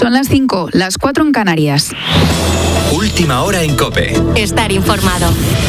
Son las 5, las 4 en Canarias. Última hora en COPE. Estar informado.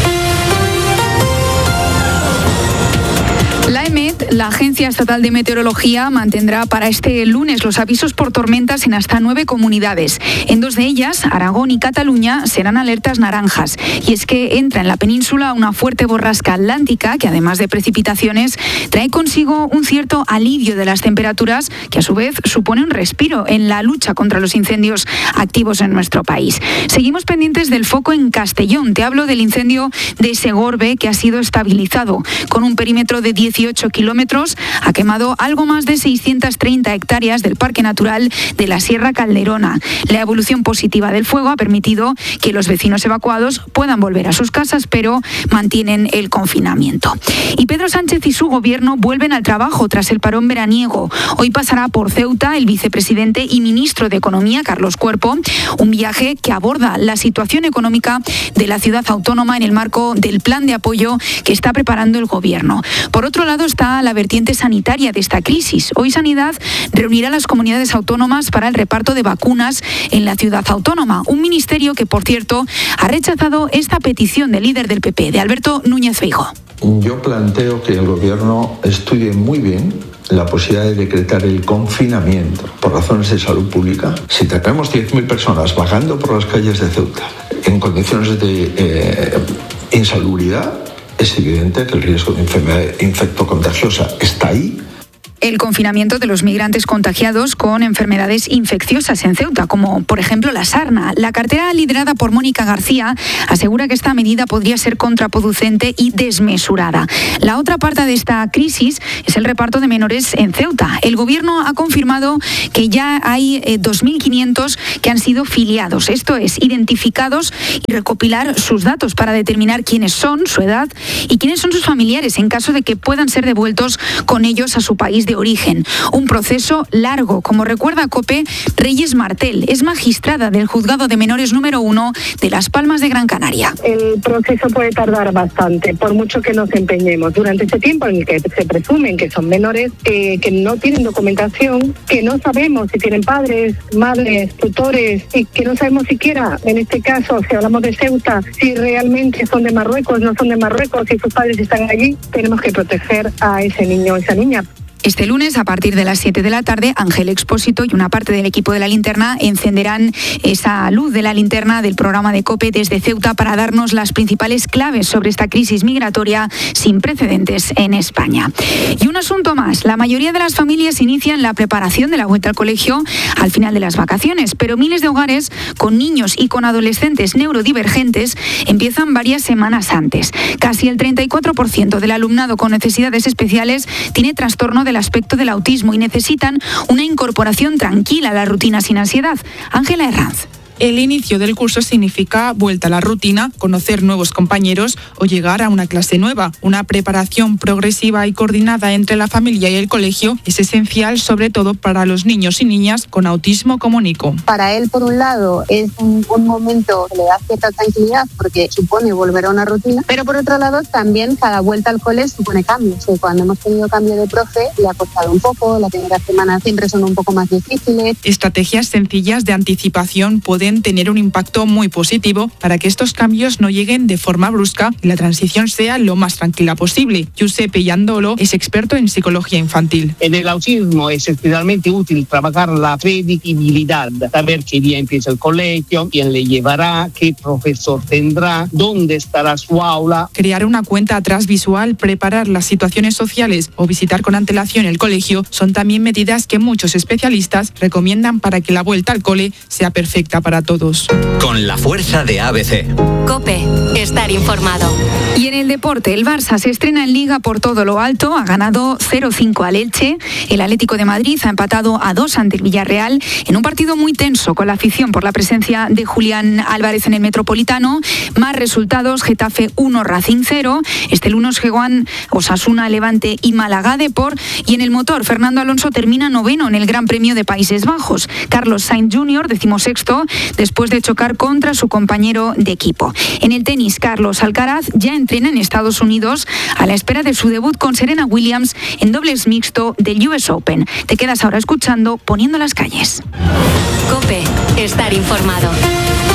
La EMET, la Agencia Estatal de Meteorología, mantendrá para este lunes los avisos por tormentas en hasta 9 comunidades. En 2 de ellas, Aragón y Cataluña, serán alertas naranjas. Y es que entra en la península una fuerte borrasca atlántica que, además de precipitaciones, trae consigo un cierto alivio de las temperaturas, que a su vez supone un respiro en la lucha contra los incendios activos en nuestro país. Seguimos pendientes del foco en Castellón. Te hablo del incendio de Segorbe, que ha sido estabilizado. Con un perímetro de 18 kilómetros, ha quemado algo más de 630 hectáreas del Parque Natural de la Sierra Calderona. La evolución positiva del fuego ha permitido que los vecinos evacuados puedan volver a sus casas, pero mantienen el confinamiento. Y Pedro Sánchez y su gobierno vuelven al trabajo tras el parón veraniego. Hoy pasará por Ceuta el vicepresidente y ministro de Economía, Carlos Cuerpo, un viaje que aborda la situación económica de la ciudad autónoma en el marco del plan de apoyo que está preparando el gobierno. Por otro lado está la vertiente sanitaria de esta crisis. Hoy Sanidad reunirá a las comunidades autónomas para el reparto de vacunas en la ciudad autónoma. Un ministerio que, por cierto, ha rechazado esta petición del líder del PP, de Alberto Núñez Feijóo. Yo planteo que el gobierno estudie muy bien la posibilidad de decretar el confinamiento por razones de salud pública. Si tenemos 10.000 personas vagando por las calles de Ceuta en condiciones de insalubridad, es evidente que el riesgo de enfermedad infectocontagiosa está ahí. El confinamiento de los migrantes contagiados con enfermedades infecciosas en Ceuta, como por ejemplo la sarna. La cartera liderada por Mónica García asegura que esta medida podría ser contraproducente y desmesurada. La otra parte de esta crisis es el reparto de menores en Ceuta. El gobierno ha confirmado que ya hay 2.500 que han sido filiados, esto es, identificados, y recopilar sus datos para determinar quiénes son, su edad y quiénes son sus familiares en caso de que puedan ser devueltos con ellos a su país de origen. Un proceso largo, como recuerda COPE Reyes Martel, es magistrada del Juzgado de Menores número 1 de Las Palmas de Gran Canaria. El proceso puede tardar bastante, por mucho que nos empeñemos. Durante ese tiempo en el que se presumen que son menores, que no tienen documentación, que no sabemos si tienen padres, madres, tutores, y que no sabemos siquiera, en este caso, si hablamos de Ceuta, si realmente son de Marruecos, no son de Marruecos, si sus padres están allí, tenemos que proteger a ese niño o esa niña. Este lunes, a partir de las 7 de la tarde, Ángel Expósito y una parte del equipo de La Linterna encenderán esa luz de la linterna del programa de COPE desde Ceuta para darnos las principales claves sobre esta crisis migratoria sin precedentes en España. Y un asunto más, la mayoría de las familias inician la preparación de la vuelta al colegio al final de las vacaciones, pero miles de hogares con niños y con adolescentes neurodivergentes empiezan varias semanas antes. Casi el 34% del alumnado con necesidades especiales tiene trastorno del aspecto del autismo y necesitan una incorporación tranquila a la rutina sin ansiedad. Ángela Herranz. El inicio del curso significa vuelta a la rutina, conocer nuevos compañeros o llegar a una clase nueva. Una preparación progresiva y coordinada entre la familia y el colegio es esencial, sobre todo para los niños y niñas con autismo como Nico. Para él, por un lado, es un momento que le da cierta tranquilidad porque supone volver a una rutina, pero por otro lado también cada vuelta al cole supone cambios. Cuando hemos tenido cambio de profe le ha costado un poco, la primera semana siempre son un poco más difíciles. Estrategias sencillas de anticipación pueden tener un impacto muy positivo para que estos cambios no lleguen de forma brusca y la transición sea lo más tranquila posible. Giuseppe Iandolo es experto en psicología infantil. En el autismo es especialmente útil trabajar la predictibilidad, saber qué día empieza el colegio, quién le llevará, qué profesor tendrá, dónde estará su aula. Crear una cuenta atrás visual, preparar las situaciones sociales o visitar con antelación el colegio son también medidas que muchos especialistas recomiendan para que la vuelta al cole sea perfecta para todos. Con la fuerza de ABC. COPE, estar informado. Y en el deporte, el Barça se estrena en Liga por todo lo alto, ha ganado 0-5 al Elche, el Atlético de Madrid ha empatado a 2 ante el Villarreal, en un partido muy tenso con la afición por la presencia de Julián Álvarez en el Metropolitano. Más resultados: Getafe 1, Racing 0, este lunes juegan Osasuna, Levante y Málaga Depor, y en el motor Fernando Alonso termina noveno en el Gran Premio de Países Bajos. Carlos Sainz Jr., 16º, después de chocar contra su compañero de equipo. En el tenis, Carlos Alcaraz ya entrena en Estados Unidos a la espera de su debut con Serena Williams en dobles mixto del US Open. Te quedas ahora escuchando Poniendo las calles. COPE. estar informado.